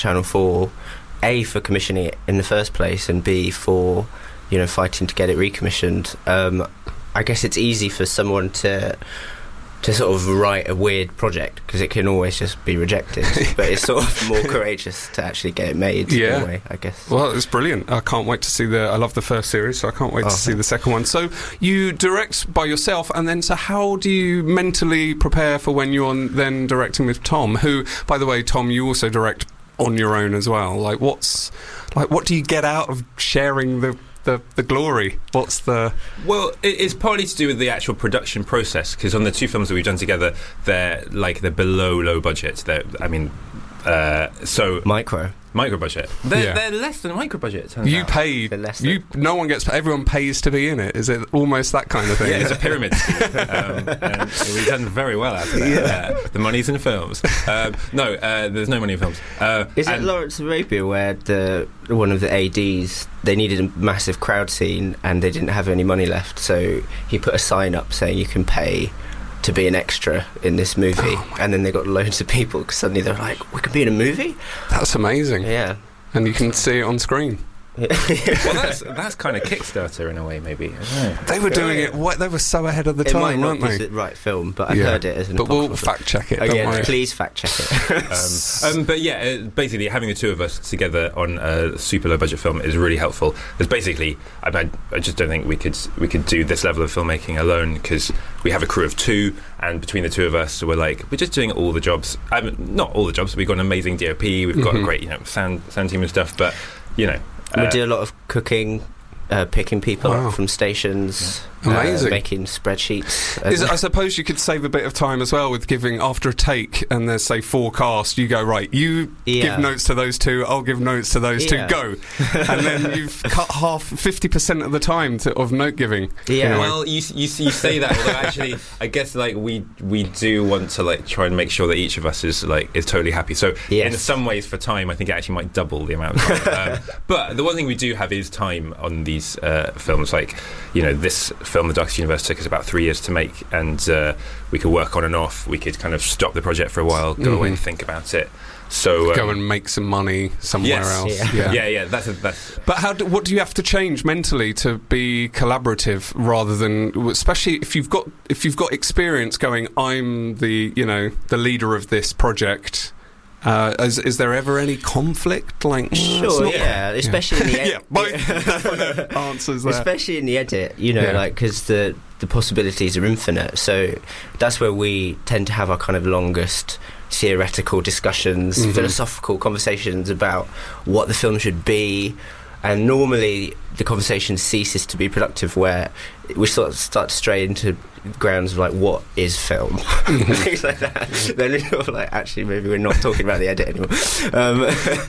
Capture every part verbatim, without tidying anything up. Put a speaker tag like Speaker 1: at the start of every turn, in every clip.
Speaker 1: Channel four, A, for commissioning it in the first place, and B, for, you know, fighting to get it recommissioned. Um, I guess it's easy for someone to to sort of write a weird project, because it can always just be rejected. But it's sort of more courageous to actually get it made,
Speaker 2: yeah.
Speaker 1: in a way, I guess.
Speaker 2: Well, it's brilliant. I can't wait to see the... I love the first series, so I can't wait oh, to see the second one. So you direct by yourself, and then, so how do you mentally prepare for when you're then directing with Tom, who, by the way, Tom, you also direct on your own as well. Like, what's... Like, what do you get out of sharing the... The, the glory? What's the...
Speaker 3: Well, it, it's partly to do with the actual production process, because on the two films that we've done together, they're like they're below low budget. They're, I mean, uh, so
Speaker 1: micro
Speaker 3: micro budget. They're,
Speaker 2: yeah.
Speaker 3: they're less than micro budget. Turns
Speaker 2: you
Speaker 3: out.
Speaker 2: paid.
Speaker 1: Less
Speaker 2: you
Speaker 1: than.
Speaker 2: No one gets. Everyone pays to be in it. Is it almost that kind of thing?
Speaker 3: Yeah, it's a pyramid scheme. um, and we've done very well out of that. Yeah. Uh, the money's in films. Um, no, uh, there's no money in films. Uh,
Speaker 1: Is it Lawrence of Arabia where the one of the A Ds, they needed a massive crowd scene and they didn't have any money left, so he put a sign up saying you can pay to be an extra in this movie, oh and then they got loads of people because suddenly they're like, we could be in a movie?
Speaker 2: That's amazing.
Speaker 1: Yeah.
Speaker 2: And you can see it on screen.
Speaker 3: Well, that's that's kind of Kickstarter in a way, maybe. I don't know.
Speaker 2: They were doing it. What, they were so ahead of the
Speaker 1: it
Speaker 2: time,
Speaker 1: might not
Speaker 2: weren't
Speaker 1: be
Speaker 2: they?
Speaker 1: the right film, but I've
Speaker 2: yeah.
Speaker 1: heard it as an.
Speaker 2: But we'll
Speaker 1: apocryphal.
Speaker 2: fact check it.
Speaker 1: Oh,
Speaker 2: don't
Speaker 1: yeah,
Speaker 2: worry.
Speaker 1: please fact check it.
Speaker 3: um, um, but yeah, uh, basically having the two of us together on a super low budget film is really helpful. Because basically, I, I, I just don't think we could we could do this level of filmmaking alone, because we have a crew of two, and between the two of us, we're like we're just doing all the jobs. I mean, not all the jobs. We've got an amazing D O P. We've got
Speaker 2: mm-hmm.
Speaker 3: a great, you know, sound sound team and stuff. But you know,
Speaker 1: we
Speaker 3: uh,
Speaker 1: do a lot of cooking. Uh, picking people
Speaker 2: wow.
Speaker 1: up from stations,
Speaker 2: yeah. Amazing.
Speaker 1: Uh, making spreadsheets.
Speaker 2: Is, I suppose you could save a bit of time as well with giving, after a take, and there's, say, four cast, you go, right, you
Speaker 1: yeah.
Speaker 2: give notes to those two, I'll give notes to those
Speaker 1: yeah.
Speaker 2: two, go. And then you've cut half, fifty percent of the time to, of note giving.
Speaker 1: Yeah.
Speaker 3: Well, you, you you say that, although actually, I guess like we we do want to like try and make sure that each of us is like is totally happy. So
Speaker 1: yes.
Speaker 3: in some ways, for time, I think it actually might double the amount of time. um, but the one thing we do have is time on these uh, films. Like, you know, this film, The Darkest Universe, took us about three years to make, and uh, we could work on and off. We could kind of stop the project for a while, go
Speaker 2: mm-hmm.
Speaker 3: away and think about it. So um,
Speaker 2: go and make some money somewhere
Speaker 3: yes.
Speaker 2: else.
Speaker 1: Yeah,
Speaker 2: yeah,
Speaker 3: yeah. yeah that's, a, that's
Speaker 2: But how? Do, what do you have to change mentally to be collaborative, rather than, especially if you've got if you've got experience going, I'm the you know the leader of this project. Uh, is, is there ever any conflict? Like,
Speaker 1: sure, yeah, especially in the
Speaker 2: yeah, my definite answers there.
Speaker 1: Especially in the edit, you know,
Speaker 2: yeah.
Speaker 1: like because the the possibilities are infinite. So that's where we tend to have our kind of longest theoretical discussions,
Speaker 2: mm-hmm.
Speaker 1: philosophical conversations about what the film should be. And normally the conversation ceases to be productive where we sort of start to stray into grounds of like, what is film? Things like that. Then we're sort of like, actually, maybe we're not talking about the edit anymore. Um,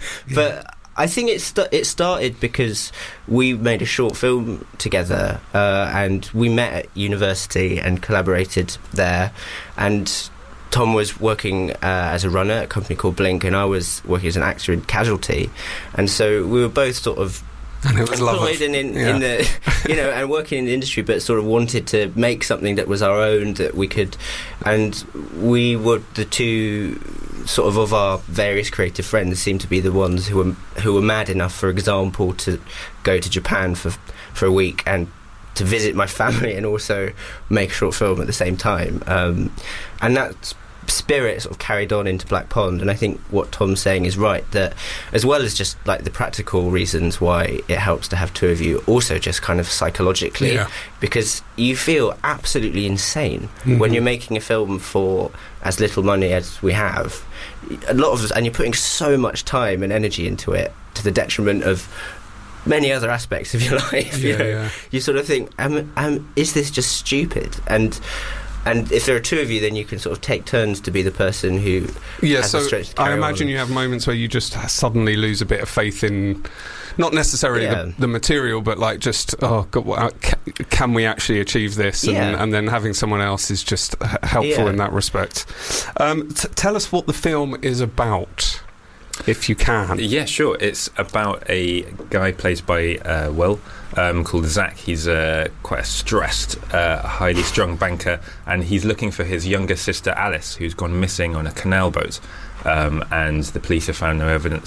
Speaker 1: but I think it, st- it started because we made a short film together uh, and we met at university and collaborated there. And Tom was working uh, as a runner at a company called Blink, and I was working as an actor in Casualty, and so we were both sort of
Speaker 2: and it was
Speaker 1: employed in, in,
Speaker 2: yeah.
Speaker 1: in the, you know, and working in the industry, but sort of wanted to make something that was our own, that we could, and we were the two sort of of our various creative friends seemed to be the ones who were who were mad enough, for example, to go to Japan for for a week and to visit my family and also make a short film at the same time. Um, and that spirit sort of carried on into Black Pond, and I think what Tom's saying is right, that as well as just like the practical reasons why it helps to have two of you, also just kind of psychologically,
Speaker 2: yeah.
Speaker 1: because you feel absolutely insane
Speaker 2: mm-hmm.
Speaker 1: when you're making a film for as little money as we have, a lot of us, and you're putting so much time and energy into it to the detriment of many other aspects of your life. You
Speaker 2: yeah,
Speaker 1: know,
Speaker 2: yeah.
Speaker 1: you sort of think, um, um, is this just stupid? And and if there are two of you, then you can sort of take turns to be the person who
Speaker 2: yeah.
Speaker 1: has
Speaker 2: So
Speaker 1: the strength to
Speaker 2: I
Speaker 1: carry
Speaker 2: imagine
Speaker 1: on.
Speaker 2: you have moments where you just suddenly lose a bit of faith in, not necessarily
Speaker 1: Yeah.
Speaker 2: the, the material, but like just oh God, what, can, can we actually achieve this? And,
Speaker 1: Yeah.
Speaker 2: and then having someone else is just h- helpful
Speaker 1: Yeah.
Speaker 2: in that respect. Um, t- tell us what the film is about, if you can.
Speaker 3: Yeah, sure. It's about a guy played by uh, Will, um, called Zach. He's uh, quite a stressed, uh, highly strung banker, and he's looking for his younger sister Alice, who's gone missing on a canal boat. Um, and the police have found no evidence